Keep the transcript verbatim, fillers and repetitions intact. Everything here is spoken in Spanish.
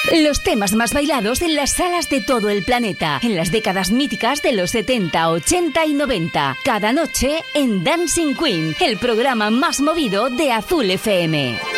Los temas más bailados en las salas de todo el planeta, en las décadas míticas de los setenta, ochenta y noventa. Cada noche en Dancing Queen, el programa más movido de Azul F M.